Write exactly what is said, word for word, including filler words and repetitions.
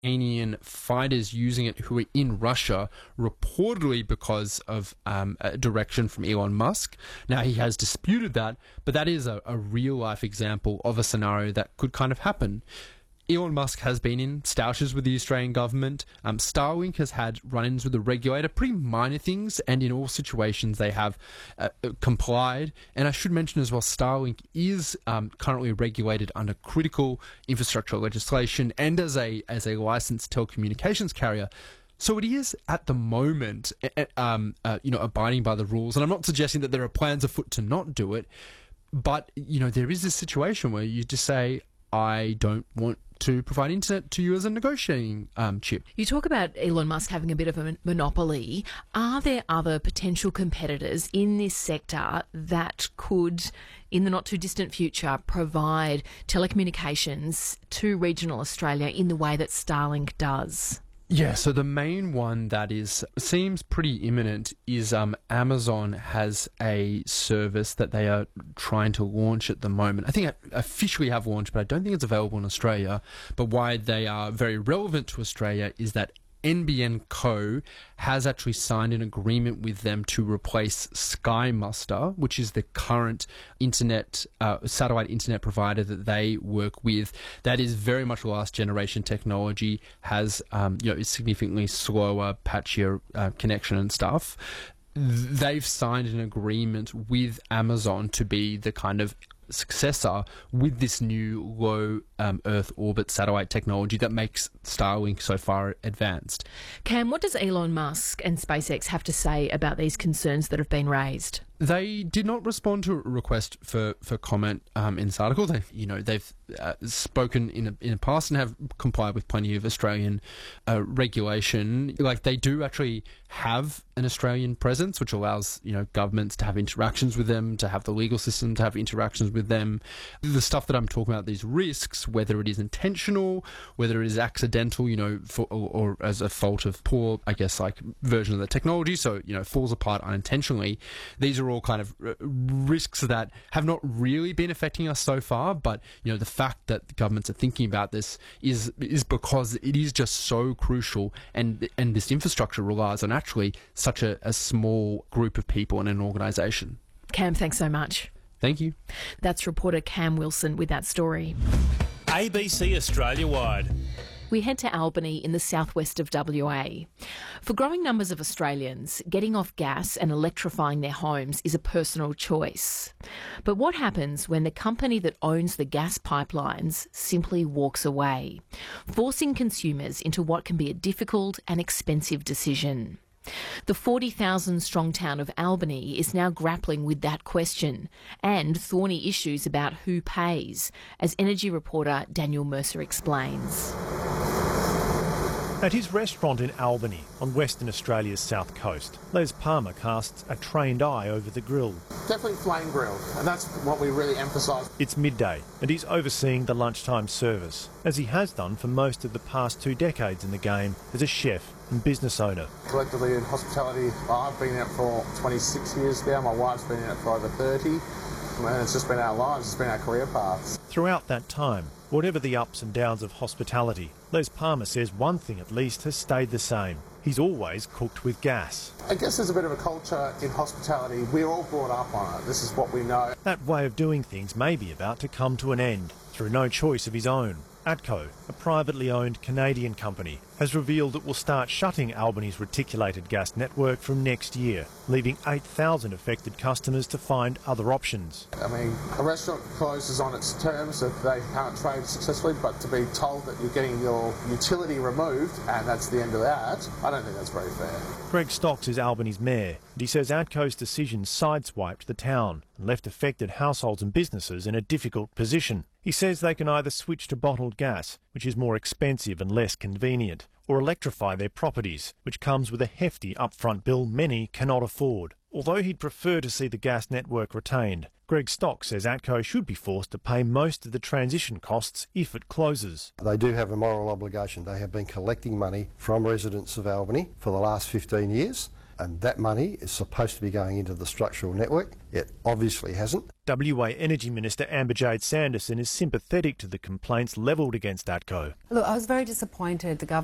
Iranian fighters using it who are in Russia, reportedly because of um, a direction from Elon Musk. Now, he has disputed that, but that is a, a real-life example of a scenario that could kind of happen. Elon Musk has been in stoushes with the Australian government. Um, Starlink has had run-ins with the regulator, pretty minor things, and in all situations they have uh, complied. And I should mention as well, Starlink is um, currently regulated under critical infrastructure legislation and as a as a licensed telecommunications carrier. So it is at the moment, um, uh, you know, abiding by the rules. And I'm not suggesting that there are plans afoot to not do it, but you know, there is this situation where you just say, I don't want to provide internet to you as a negotiating um, chip. You talk about Elon Musk having a bit of a monopoly. Are there other potential competitors in this sector that could, in the not-too-distant future, provide telecommunications to regional Australia in the way that Starlink does? Yeah, so the main one that is seems pretty imminent is um, Amazon has a service that they are trying to launch at the moment. I think I officially have launched, but I don't think it's available in Australia. But why they are very relevant to Australia is that N B N Co has actually signed an agreement with them to replace Sky Muster, which is the current internet uh, satellite internet provider that they work with. That is very much last generation technology, has um, you know is significantly slower, patchier uh, connection and stuff. They've signed an agreement with Amazon to be the kind of successor with this new low um, Earth orbit satellite technology that makes Starlink so far advanced. Cam, what does Elon Musk and SpaceX have to say about these concerns that have been raised? They did not respond to a request for, for comment um, in this article. They, you know, they've uh, spoken in a, in the past and have complied with plenty of Australian uh, regulation. Like, they do actually have an Australian presence, which allows, you know, governments to have interactions with them, to have the legal system to have interactions with them. The stuff that I'm talking about, these risks, whether it is intentional, whether it is accidental, you know, for, or, or as a fault of poor, I guess, like version of the technology, so, you know, falls apart unintentionally. These are all kind of risks that have not really been affecting us so far, but you know, the fact that governments are thinking about this is is because it is just so crucial, and and this infrastructure relies on actually such a, a small group of people in an organisation. Cam, thanks so much. Thank you. That's reporter Cam Wilson with that story. A B C Australia-wide. We head to Albany in the southwest of W A. For growing numbers of Australians, getting off gas and electrifying their homes is a personal choice. But what happens when the company that owns the gas pipelines simply walks away, forcing consumers into what can be a difficult and expensive decision? The forty thousand strong town of Albany is now grappling with that question and thorny issues about who pays, as energy reporter Daniel Mercer explains. At his restaurant in Albany, on Western Australia's south coast, Les Palmer casts a trained eye over the grill. Definitely flame grilled, and that's what we really emphasise. It's midday, and he's overseeing the lunchtime service, as he has done for most of the past two decades in the game as a chef and business owner. Collectively in hospitality, I've been in it for twenty-six years now, my wife's been in it for over thirty, and it's just been our lives, it's been our career paths. Throughout that time, whatever the ups and downs of hospitality, Les Palmer says one thing at least has stayed the same. He's always cooked with gas. I guess there's a bit of a culture in hospitality. We're all brought up on it. This is what we know. That way of doing things may be about to come to an end through no choice of his own. ATCO, a privately owned Canadian company, has revealed it will start shutting Albany's reticulated gas network from next year, leaving eight thousand affected customers to find other options. I mean, a restaurant closes on its terms if they can't trade successfully, but to be told that you're getting your utility removed and that's the end of that, I don't think that's very fair. Greg Stocks is Albany's mayor, and he says ATCO's decision sideswiped the town and left affected households and businesses in a difficult position. He says they can either switch to bottled gas, which is more expensive and less convenient, or electrify their properties, which comes with a hefty upfront bill many cannot afford. Although he'd prefer to see the gas network retained, Greg Stock says ATCO should be forced to pay most of the transition costs if it closes. They do have a moral obligation. They have been collecting money from residents of Albany for the last fifteen years. and that money is supposed to be going into the structural network. It obviously hasn't. W A Energy Minister Amber-Jade Sanderson is sympathetic to the complaints levelled against ATCO. Look, I was very disappointed the government